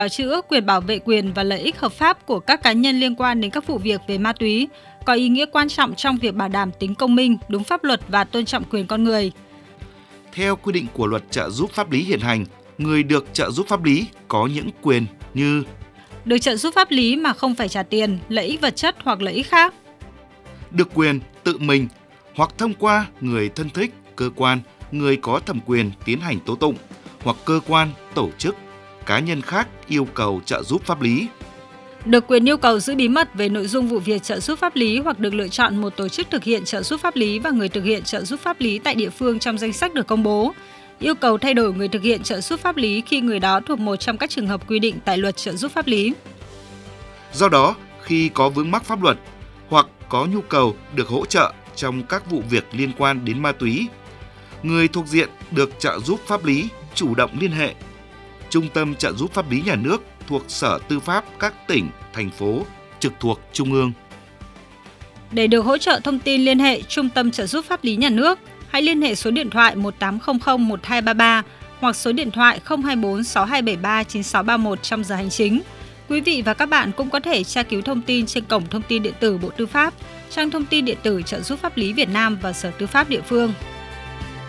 bào chữa, quyền bảo vệ quyền và lợi ích hợp pháp của các cá nhân liên quan đến các vụ việc về ma túy, có ý nghĩa quan trọng trong việc bảo đảm tính công minh, đúng pháp luật và tôn trọng quyền con người. Theo quy định của luật trợ giúp pháp lý hiện hành, người được trợ giúp pháp lý có những quyền như được trợ giúp pháp lý mà không phải trả tiền, lợi ích vật chất hoặc lợi ích khác. Được quyền tự mình hoặc thông qua người thân thích, cơ quan, người có thẩm quyền tiến hành tố tụng hoặc cơ quan, tổ chức, cá nhân khác yêu cầu trợ giúp pháp lý. Được quyền yêu cầu giữ bí mật về nội dung vụ việc trợ giúp pháp lý hoặc được lựa chọn một tổ chức thực hiện trợ giúp pháp lý và người thực hiện trợ giúp pháp lý tại địa phương trong danh sách được công bố. Yêu cầu thay đổi người thực hiện trợ giúp pháp lý khi người đó thuộc một trong các trường hợp quy định tại luật trợ giúp pháp lý. Do đó, khi có vướng mắc pháp luật hoặc có nhu cầu được hỗ trợ trong các vụ việc liên quan đến ma túy, người thuộc diện được trợ giúp pháp lý chủ động liên hệ Trung tâm trợ giúp pháp lý nhà nước thuộc Sở Tư pháp các tỉnh, thành phố trực thuộc Trung ương. Để được hỗ trợ thông tin liên hệ Trung tâm trợ giúp pháp lý nhà nước, hãy liên hệ số điện thoại 1800 1233 hoặc số điện thoại 024 6273 9631 trong giờ hành chính. Quý vị và các bạn cũng có thể tra cứu thông tin trên cổng thông tin điện tử Bộ Tư pháp, trang thông tin điện tử trợ giúp pháp lý Việt Nam và Sở Tư pháp địa phương.